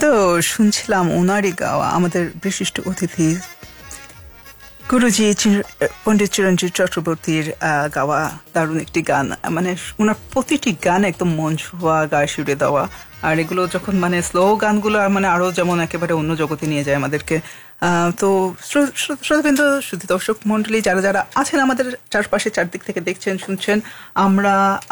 তো শুনছিলাম ওনারই গাওয়া, আমাদের বিশিষ্ট অতিথি গুরুজি পণ্ডিত চিরঞ্জিত চক্রবর্তীর গাওয়া দারুণ একটি গান। মানে ওনার প্রতিটি গান একদম মন ছোঁয়া, গায়ে শিউরে দেওয়া। আর এগুলো যখন মানে স্লো গানগুলো মানে আরো যেমন একেবারে অন্য জগতে নিয়ে যায় আমাদেরকে। তো শ্রোতাবৃন্দ, শুধু দর্শক মন্ডলী যারা যারা আছেন আমাদের চারপাশে, চারদিক থেকে দেখছেন শুনছেন, আমরা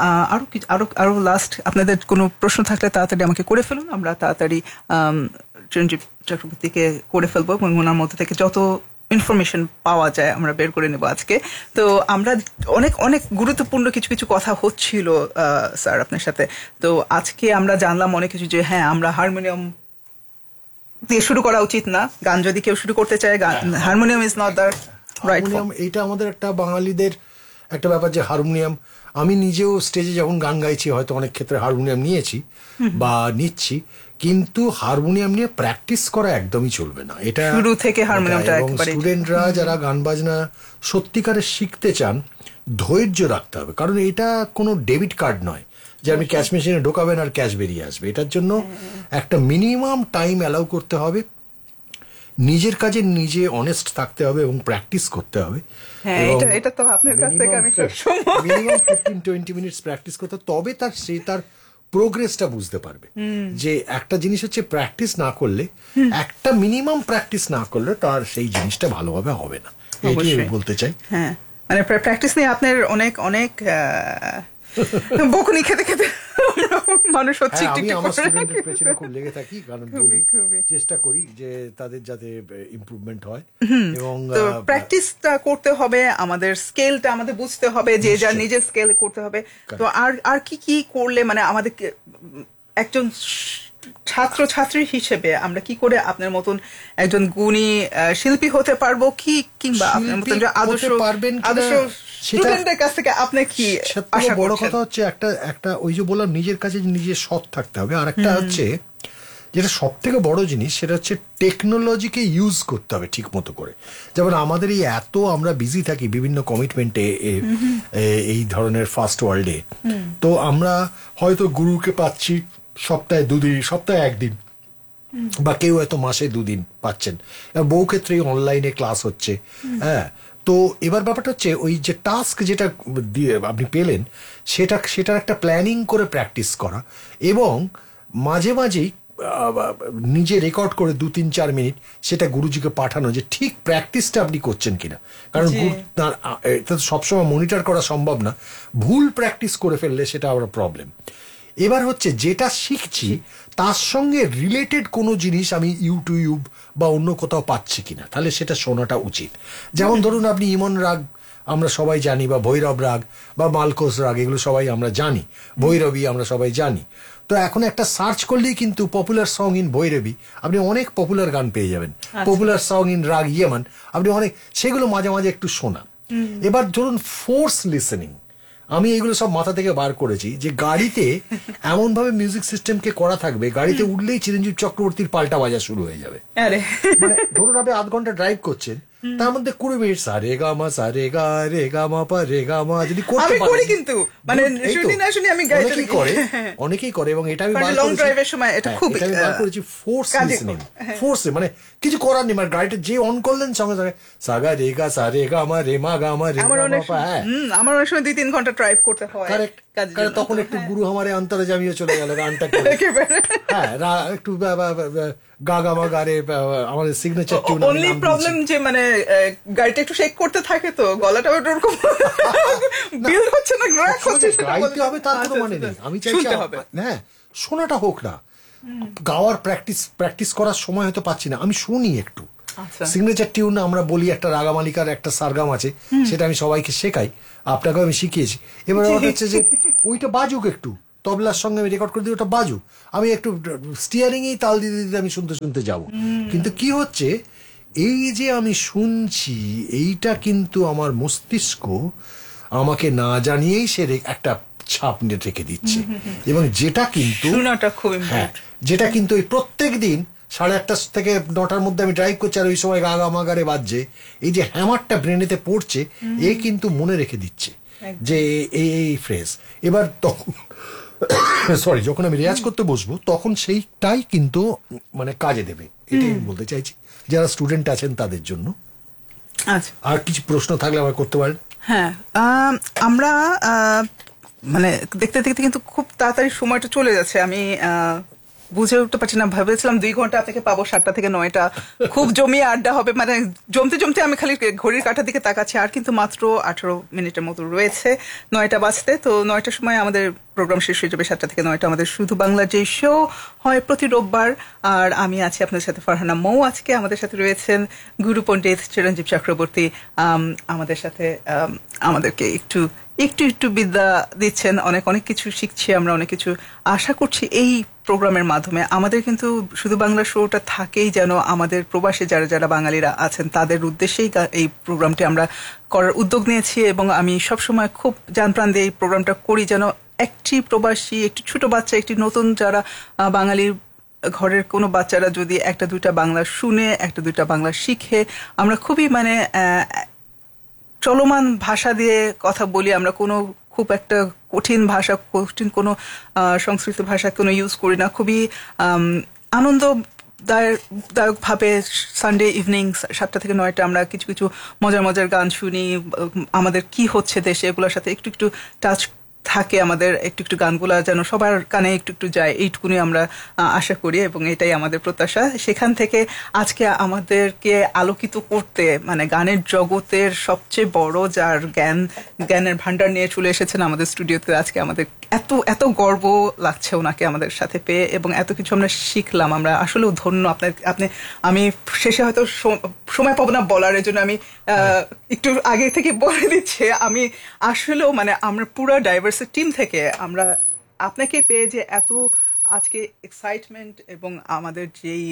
আরো লাস্ট আপনাদের কোনো প্রশ্ন থাকলে তাড়াতাড়ি আমাকে করে ফেলুন। আমরা তাড়াতাড়ি চিরঞ্জিত চক্রবর্তীকে করে ফেলবো এবং ওনার মধ্যে থেকে যত ইনফরমেশন পাওয়া যায় আমরা বের করে নেব আজকে। তো আমরা অনেক অনেক গুরুত্বপূর্ণ কিছু কিছু কথা হচ্ছিল স্যার আপনার সাথে। তো আজকে আমরা জানলাম অনেক কিছু, যে হ্যাঁ আমরা হারমোনিয়াম দিয়ে শুরু করা উচিত না, গান যদি কেউ শুরু করতে চায় harmonium is not the right form. এইটা আমাদের একটা বাঙালিদের একটা ব্যাপার যে হারমোনিয়াম, আমি নিজেও স্টেজে যখন গান গাইছি হয়তো অনেক ক্ষেত্রে হারমোনিয়াম নিয়েছি বা নিচ্ছি, কিন্তু হারমোনিয়াম নিয়ে প্র্যাকটিস করা একদমই চলবে না। এটা শুরু থেকে হারমোনিয়ামটা একেবারে, স্টুডেন্টরা যারা গান বাজনা সত্যিকারে শিখতে চান ধৈর্য রাখতে হবে, কারণ এটা কোনো ডেবিট কার্ড নয় যে আপনি ক্যাশ মেশিনে ঢোকাবেন আর ক্যাশ বেরিয়ে আসবে। এটার জন্য একটা মিনিমাম টাইম অ্যালাউ করতে হবে, নিজের কাজে নিজে অনেস্ট থাকতে হবে এবং প্র্যাকটিস করতে হবে। এটা তো আপনার কাছ থেকে আমি মিনিমাম 15-20 মিনিটস প্র্যাকটিস করতে, তবে তার প্রোগ্রেসটা বুঝতে পারবে। যে একটা জিনিস হচ্ছে প্র্যাকটিস না করলে, একটা মিনিমাম প্র্যাকটিস না করলে তার সেই জিনিসটা ভালোভাবে হবে না, এটাই আমি বলতে চাই। হ্যাঁ, মানে প্র্যাকটিস নিয়ে আপনার অনেক অনেক বকুনি খেতে খেতে মানুষ হচ্ছে। আমি আমার স্টুডেন্টের পেছনে খুব লেগে থাকি, কারণ বলি, চেষ্টা করি যে তাদের যাতে ইমপ্রুভমেন্ট হয়, এবং প্র্যাকটিসটা করতে হবে, আমাদের স্কেলটা আমাদের বুঝতে হবে, যে যার নিজের স্কেল করতে হবে। তো আর কি কি করলে মানে আমাদের একজন ছাত্র ছাত্রী হিসেবে আমরা কি করে আপনার মতন একজন গুণী শিল্পী হতে পারবো, কি কিংবা আপনার মতন আদর্শ স্টুডেন্টের কাছ থেকে আপনি কি আশা করছেন? বড় কথা হচ্ছে একটা ওই যে বললাম, নিজের কাছে নিজে সৎ থাকতে হবে। আর একটা হচ্ছে যেটা সব থেকে বড় জিনিস, সেটা হচ্ছে টেকনোলজিকে ইউজ করতে হবে ঠিক মতো করে। যেমন আমাদের এই এত আমরা বিজি থাকি বিভিন্ন কমিটমেন্টে এই ধরনের ফাস্ট ওয়ার্ল্ডে, তো আমরা হয়তো গুরুকে পাচ্ছি সপ্তাহে 2 দিন, সপ্তাহে 1 দিন, বা কেউ হয়তো মাসে 2 দিন পাচ্ছেন। বহু ক্ষেত্রে অনলাইনে ক্লাস হচ্ছে। হ্যাঁ, তো এবার ব্যাপারটা হচ্ছে ওই যে টাস্ক যেটা আপনি পেলেন, সেটার একটা প্ল্যানিং করে প্র্যাকটিস করা, এবং মাঝে মাঝেই নিজে রেকর্ড করে 2-3-4 মিনিট সেটা গুরুজিকে পাঠানো, যে ঠিক প্র্যাকটিসটা আপনি করছেন কিনা। কারণ এটা সবসময় মনিটর করা সম্ভব না, ভুল প্র্যাকটিস করে ফেললে সেটা আবার প্রবলেম। এবার হচ্ছে যেটা শিখছি তার সঙ্গে রিলেটেড কোনো জিনিস আমি ইউটিউব বা অন্য কোথাও পাচ্ছি কিনা, তাহলে সেটা শোনাটা উচিত। যেমন ধরুন আপনি ইমন রাগ আমরা সবাই জানি, বা ভৈরব রাগ বা মালকোস রাগ, এগুলো সবাই আমরা জানি, ভৈরবী আমরা সবাই জানি। তো এখন একটা সার্চ করলেই কিন্তু পপুলার সং ইন ভৈরবী আপনি অনেক পপুলার গান পেয়ে যাবেন, পপুলার সং ইন রাগ ইয়েমান আপনি অনেক, সেগুলো মাঝে মাঝে একটু শোনা। এবার ধরুন ফোর্স লিসেনিং, আমি এইগুলো সব মাথা থেকে বার করেছি, যে গাড়িতে এমন ভাবে মিউজিক সিস্টেমকে করা থাকবে, গাড়িতে উঠলেই চিরঞ্জিত চক্রবর্তীর পাল্টা বাজা শুরু হয়ে যাবে। মানে ধরুন আপনি 8 ঘন্টা ড্রাইভ করছেন, তার মধ্যে 20 মিনিট সারে গা মা রে গা মা পা রে গা মা যদি করতে পারেন, কিন্তু মানে অনেকেই করে, এবং এটা আমি বার করেছি ফোর্স লিসেনিং। ফোর্সে মানে কিছু করার নেই, মানে গাড়িটা যে অন করলেন সঙ্গে সঙ্গে সাগা রে গা সা রে গা মা রে মা গা মা রে গা মা পা। হ্যাঁ, আমার অনেক সময় 2-3 ঘন্টা ড্রাইভ করতে হয়, কারেক্ট। তখন একটু গুরু আমারে অন্তরে জামিয়ে চলে গেল গানটা। হ্যাঁ, একটু গা গা মা গা রে আমাদের সিগনেচার টিউন। অনলি প্রবলেম যে মানে গাড়িটা একটু শেক করতে থাকে, তো গলাটা ওরকম বিল হচ্ছে না, গ্র্যাক হচ্ছে। গাইতে হবে তার কোনো মানে নেই, আমি চাইছি হ্যাঁ শোনাটা হোক না। গাওয়ার প্র্যাকটিস করার সময় হয়তো পাচ্ছি না, আমি শুনি একটু। সিগনেচার টিউন আমরা বলি, একটা রাগামালিকার একটা সারগাম আছে, সেটা আমি সবাইকে শেখাই, আপনাকেও আমি শিখিয়েছি। এবার হচ্ছে যে ওইটা বাজুক একটু, তবলার সঙ্গে আমি রেকর্ড করে দিই, ওটা বাজুক, আমি একটু স্টিয়ারিংয়েই তাল দিতে দিতে আমি শুনতে শুনতে যাবো। কিন্তু কি হচ্ছে, এই যে আমি শুনছি, এইটা কিন্তু আমার মস্তিষ্ক আমাকে না জানিয়েই সে একটা ছাপ রেখে দিচ্ছে, এবং যেটা কিন্তু যেটা কিন্তু ওই প্রত্যেক দিন 8:30 থেকে 9টার মধ্যে আমি ড্রাইভ করছি, আর ওই সময় গা গা মাগারে বাজছে, এই যে হ্যামারটা ব্রেনেতে পড়ছে, এ কিন্তু মনে রেখে দিচ্ছে যে এই ফ্রেজ। এবার তখন সরি, যখন আমি রেয়াজ করতে বসবো তখন সেইটাই কিন্তু মানে কাজে দেবে, এটাই আমি বলতে চাইছি যারা স্টুডেন্ট আছেন তাদের জন্য। আচ্ছা, আর কিছু প্রশ্ন থাকলে আমার করতে পারেন। হ্যাঁ, আমরা মানে দেখতে দেখতে কিন্তু খুব তাড়াতাড়ি সময়টা চলে যাচ্ছে। আমি বুঝে উঠতে পারছি না, ভেবেছিলাম 2 ঘন্টা আপনাকে পাবো 7টা থেকে 9টা, খুব জমিয়ে আড্ডা হবে, মানে জমতে জমতে আমি খালি ঘড়ির কাঁটার দিকে তাকাচ্ছি, আর কিন্তু মাত্র 18 মিনিটের মতো রয়েছে 9টা বাজতে। তো 9টার সময় আমাদের প্রোগ্রাম শেষ হয়ে যাবে, 7টা থেকে 9টা আমাদের শুধু বাংলা যে শো হয় প্রতি রোববার। আর আমি আছি আপনাদের সাথে ফারহানা মৌ। আজকে আমাদের সাথে রয়েছেন গুরু পণ্ডিত চিরঞ্জীব চক্রবর্তী, আমাদের সাথে আমাদেরকে একটু বিদ্যা দিচ্ছেন, অনেক কিছু শিখছি আমরা, অনেক কিছু আশা করছি এই প্রোগ্রামের মাধ্যমে। আমাদের কিন্তু শুধু বাংলা শোটা থাকেই যেন আমাদের প্রবাসে যারা বাঙালিরা আছেন তাদের উদ্দেশ্যেই এই প্রোগ্রামটি আমরা করার উদ্যোগ নিয়েছি, এবং আমি সবসময় খুব জানপ্রাণ দিয়ে এই প্রোগ্রামটা করি যেন একটি প্রবাসী, একটি ছোট বাচ্চা, একটি নতুন যারা বাঙালির ঘরের কোনো বাচ্চারা যদি 1-2টা বাংলা শুনে, 1-2টা বাংলা শিখে, আমরা খুবই মানে চলমান ভাষা দিয়ে কথা বলি, আমরা কোনো খুব একটা কঠিন ভাষা, কঠিন কোনো সংস্কৃত ভাষা কোনো ইউজ করি না, খুবই আনন্দদায়ক ভাবে সানডে ইভিনিং 7টা থেকে 9টা আমরা কিছু মজার গান শুনি, আমাদের কি হচ্ছে দেশে এগুলোর সাথে একটু টাচ থাকে আমাদের, একটু গানগুলা যেন সবার কানে একটু যায়, এইটুকুনি আমরা আশা করি, এবং এটাই আমাদের প্রত্যাশা। সেখান থেকে আজকে আমাদেরকে আলোকিত করতে, মানে গানের জগতের সবচেয়ে বড় যার জ্ঞানের ভান্ডার নিয়ে চলে এসেছেন আমাদের স্টুডিওতে আজকে, আমাদের এত গর্ব লাগছে ওনাকে আমাদের সাথে পেয়ে, এবং এত কিছু আমরা শিখলাম, আমরা আসলেও ধন্য। আমি শেষে হয়তো সময় পাবো না বলার, জন্য আমি একটু আগে থেকে বলে দিচ্ছি, আমি আসলেও মানে আমরা পুরো ডাইভার্স টিম থেকে আমরা আপনাকে পেয়ে যে এত আজকে এক্সাইটমেন্ট এবং আমাদের যেই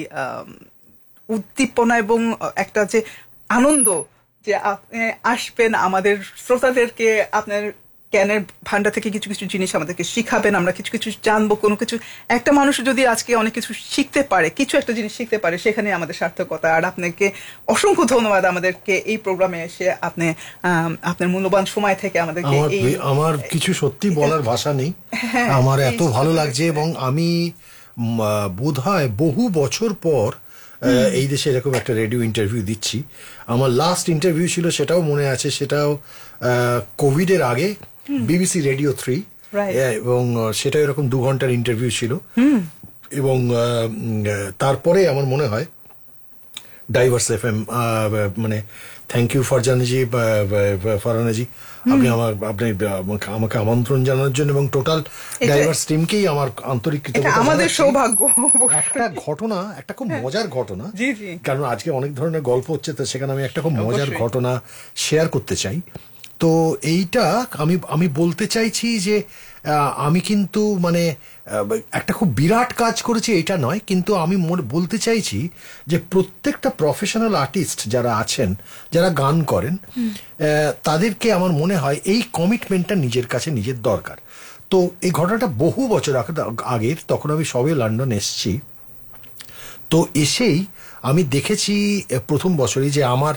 উদ্দীপনা এবং একটা যে আনন্দ যে আপনি আসবেন, আমাদের শ্রোতাদেরকে আপনার জ্ঞানের ভান্ডার থেকে কিছু জিনিস আমাদেরকে শিখাবেন, আমরা কিছু জানবো, কোনো কিছু একটা মানুষ যদি আজকে অনেক কিছু শিখতে পারে, কিছু একটা জিনিস শিখতে পারে, সেখানে আমাদের সার্থকতা। আর আপনাকে অসংখ্য ধন্যবাদ আমাদেরকে এই প্রোগ্রামে এসে আপনি আপনার মূল্যবান সময় থেকে আমাদেরকে আমার কিছু সত্যি বলার ভাষা নেই, আমার এত ভালো লাগছে, এবং আমি বোধহয় বহু বছর পর এই দেশে এরকম একটা রেডিও ইন্টারভিউ দিচ্ছি। আমার লাস্ট ইন্টারভিউ ছিল, সেটাও মনে আছে, সেটাও কোভিডের আগে, BBC রেডিও 3, এবং সেটা এরকম 2 ঘন্টার ইন্টারভিউ ছিল, এবং তারপরে আমার মনে হয় ডাইভার্স FM, মানে থ্যাংক ইউ ফারহানাজি, আপনি আমাকে আমন্ত্রণ জানানোর জন্য, এবং টোটাল ডাইভার্স টিমকেই আমার আন্তরিক কৃতজ্ঞতা। আমাদের সৌভাগ্য। একটা ঘটনা, একটা খুব মজার ঘটনা, কারণ আজকে অনেক ধরনের গল্প হচ্ছে, তো সেখানে আমি একটা খুব মজার ঘটনা শেয়ার করতে চাই। তো এইটা আমি বলতে চাইছি যে আমি কিন্তু মানে একটা খুব বিরাট কাজ করেছি এটা নয়, কিন্তু আমি বলতে চাইছি যে প্রত্যেকটা প্রফেশনাল আর্টিস্ট যারা আছেন, যারা গান করেন, তাদেরকে আমার মনে হয় এই কমিটমেন্টটা নিজের কাছে নিজের দরকার। তো এই ঘটনাটা বহু বছর আগের, তখন আমি সবে লন্ডন এসেছি। তো এসেই আমি দেখেছি প্রথম বছরই যে আমার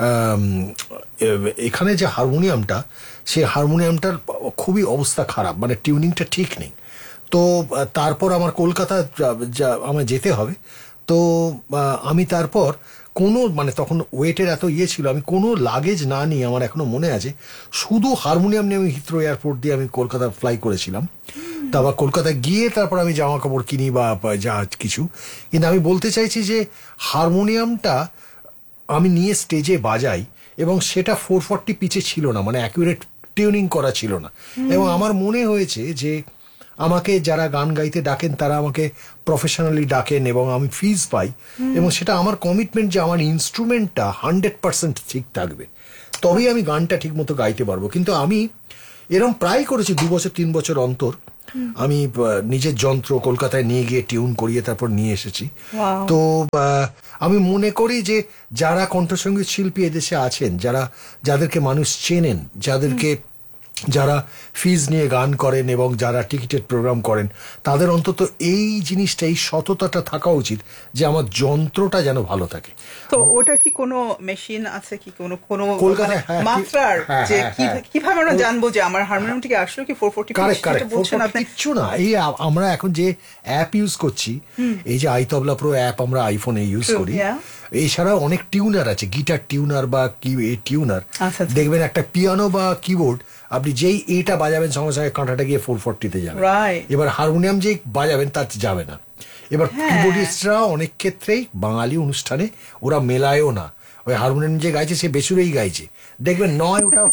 এখানে যে হারমোনিয়ামটা, সেই হারমোনিয়ামটার খুবই অবস্থা খারাপ, মানে টিউনিংটা ঠিক নেই। তো তারপর আমার কলকাতা আমায় যেতে হবে। তো আমি তারপর কোনো মানে তখন ওয়েটের এত ছিল, আমি কোনো লাগেজ না নিয়ে, আমার এখনো মনে আছে, শুধু হারমোনিয়াম নিয়ে আমি হিথ্রো এয়ারপোর্ট দিয়ে আমি কলকাতা ফ্লাই করেছিলাম। তারপর কলকাতায় গিয়ে তারপর আমি জামা কাপড় কিনি বা যা কিছু। কিন্তু আমি বলতে চাইছি যে হারমোনিয়ামটা আমি নিয়ে স্টেজে বাজাই, এবং সেটা 440 পিচে ছিল না, মানে অ্যাকুরেট টিউনিং করা ছিল না। এবং আমার মনে হয়েছে যে আমাকে যারা গান গাইতে ডাকেন তারা আমাকে প্রফেশনালি ডাকেন, এবং আমি ফিজ পাই, এবং সেটা আমার কমিটমেন্ট যে আমার ইনস্ট্রুমেন্টটা 100% ঠিক থাকবে, তবেই আমি গানটা ঠিক মতো গাইতে পারবো। কিন্তু আমি এরকম প্রায় করেছি 2 বছর 3 বছর অন্তর আমি নিজের যন্ত্র কলকাতায় নিয়ে গিয়ে টিউন করিয়ে তারপর নিয়ে এসেছি। তো আমি মনে করি যে যারা কণ্ঠসঙ্গীত শিল্পী এদেশে আছেন, যাদেরকে মানুষ চেনেন, যাদেরকে যারা ফিজ নিয়ে গান করেন এবং যারা টিকিটেড প্রোগ্রাম করেন, তাদের অন্তত এই জিনিসটা, এই সততাটা থাকা উচিত যে আমার যন্ত্রটা যেন ভালো থাকে। তো ওটার কি কোনো মেশিন আছে কি, কোনো কোনো কলকাতায় মাত্রার যে কিভাবে আমরা জানবো যে আমার হারমোনিয়ামটিকে আসলে কি 440? কিচ্ছু না, এই আমরা এখন যে অ্যাপ ইউজ করছি, এই যে আইতবলা প্রো অ্যাপ আমরা আইফোনে ইউজ করি, এছাড়াও অনেক টিউনার আছে, গিটার টিউনার বা কি টিউনার, দেখবেন একটা পিয়ানো বা কিবোর্ড আপনি যেই এটা বাজাবেন সঙ্গে সঙ্গে কাঁটাটা গিয়ে 440-তে যাবে। এবার হারমোনিয়াম যে বাজাবেন তার যাবে না। এবার কিবোর্ডিস্টরা অনেক ক্ষেত্রেই বাঙালি অনুষ্ঠানে ওরা মেলায়ও না, ওই হারমোনিয়াম যে গাইছে সে বেসুরেই গাইছে, দেখবেন নয় ওটা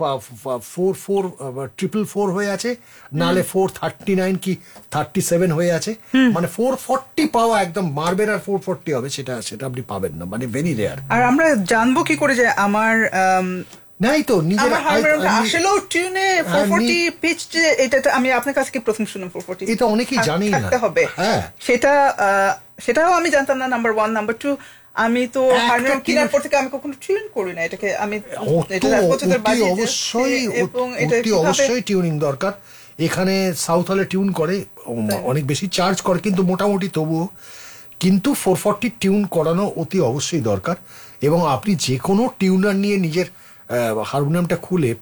444 হয়ে আছে, নালে 439 কি 37 হয়ে আছে, মানে 440 পাওয়া একদম মারবেন আর 440 হবে, সেটা আপনি পাবেন না, মানে ভেরি রেয়ার। আর আমরা জানবো কি করে যে আমার নাই তো নিজের আসলেও টিউনে 440 পিচ, যে এটা আমি আপনার কাছে কি প্রথম শুনলাম 440, এটা অনেকেই জানেই না হবে। হ্যাঁ, সেটাও আমি জানতাম না, নাম্বার 1। নাম্বার 2, আমি তো হারমোনিয়াম কেনার পর থেকে আমি কখনো টিউন করি না এটাকে। আমি অবশ্যই টিউনিং দরকার। এখানে সাউথ হলে টিউন করে, অনেক বেশি চার্জ করে, কিন্তু মোটামুটি তবুও কিন্তু 440 টিউন করানো অতি অবশ্যই দরকার। এবং আপনি যে কোনো টিউনার নিয়ে নিজের হারমোনিয়ামটা খুলে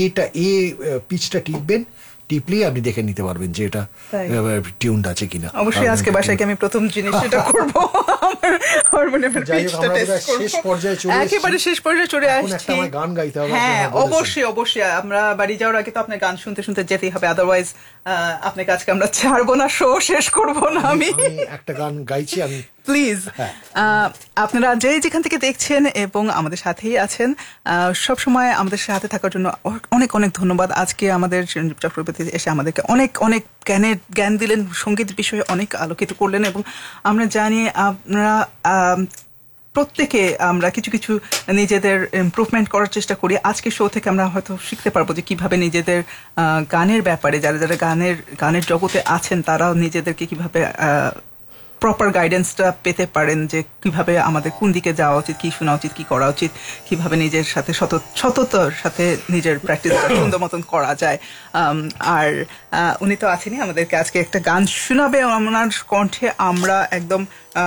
পিচটা টিপবেন, টিপলেই আপনি দেখে নিতে পারবেন যে এটা টিউনড আছে কিনা। অবশ্যই আজকে বাসায় আমি প্রথম জিনিস সেটা করব, হারমোনিয়ামের পিচটা টেস্ট করব। একেবারে শেষ পর্যায়ে চলে আসছি। গান গাইতে হবে। হ্যাঁ, অবশ্যই আমরা বাড়ি যাওয়ার আগে তো আপনার গান শুনতে শুনতে যেতেই হবে, আদারওয়াইজ আপনাকে আজকে আমরা ছাড়বো না, শো শেষ করবো না। আমি একটা গান গাইছি আমি, প্লিজ। আপনারা যেখান থেকে দেখছেন এবং আমাদের সাথেই আছেন, সব সময় আমাদের সাথে থাকার জন্য অনেক অনেক ধন্যবাদ। আজকে আমাদের চিরঞ্জীব চক্রবর্তী এসে আমাদেরকে অনেক অনেক জ্ঞান দিলেন, সঙ্গীত বিষয়ে অনেক আলোকিত করলেন, এবং আমরা জানি আপনারা প্রত্যেকে আমরা কিছু কিছু নিজেদের ইমপ্রুভমেন্ট করার চেষ্টা করি। আজকে শো থেকে আমরা হয়তো শিখতে পারবো যে কিভাবে নিজেদের গানের ব্যাপারে, যারা যারা গানের জগতে আছেন, তারাও নিজেদেরকে কিভাবে প্রপার গাইডেন্সটা পেতে পারেন, যে কিভাবে আমাদের কোন দিকে যাওয়া উচিত, কি শোনা উচিত, কি করা উচিত, কিভাবে নিজের সাথে সততার সাথে নিজের প্র্যাকটিসটা সুন্দর মতন করা যায়। আর উনি তো আছেনই, আমাদেরকে আজকে একটা গান শোনাবে ওনার কণ্ঠে। আমরা একদম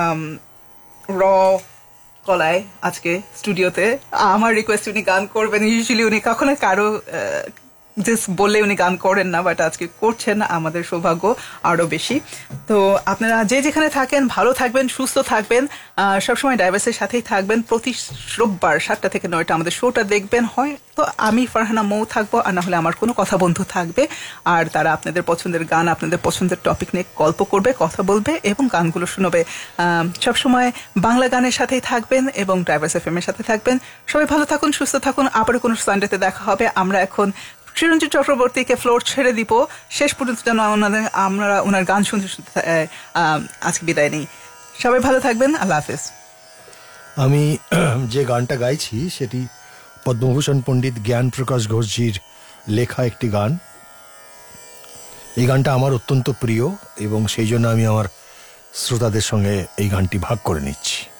র গলায় আজকে স্টুডিওতে, আমার রিকোয়েস্ট উনি গান করবেন। ইউজুয়ালি উনি কখনো কারো বললে উনি গান করেন না, বাট আজকে করছেন, আমাদের সৌভাগ্য আরো বেশি। তো আপনারা যেখানে থাকেন ভালো থাকবেন, সুস্থ থাকবেন, সবসময় ডাইভার্সের সাথেই থাকবেন। প্রতি রোববার 7টা থেকে 9টা আমাদের শোটা দেখবেন। হয় তো আমি ফারহানা মৌ থাকবো, আর না হলে আমার কোনো কথা বন্ধু থাকবে, আর তারা আপনাদের পছন্দের গান, আপনাদের পছন্দের টপিক নিয়ে গল্প করবে, কথা বলবে এবং গানগুলো শুনবে। সবসময় বাংলা গানের সাথেই থাকবেন এবং ডাইভার্স এফএম এর সাথে থাকবেন। সবাই ভালো থাকুন, সুস্থ থাকুন। আবারও কোনো সানডেতে দেখা হবে। আমরা এখন চিরঞ্জীব চক্রবর্তীকে ফ্লোর ছেড়ে দিব, শেষ পর্যন্ত যেন আমরা ওনার গান শুনতে শুনতে আজকে বিদায় নেই। সবাই ভালো থাকবেন, আল্লাহ হাফেজ। আমি যে গানটা গাইছি সেটি পদ্মভূষণ পণ্ডিত জ্ঞান প্রকাশ ঘোষজির লেখা একটি গান। এই গানটা আমার অত্যন্ত প্রিয় এবং সেই জন্য আমি আমার শ্রোতাদের সঙ্গে এই গানটি ভাগ করে নিচ্ছি।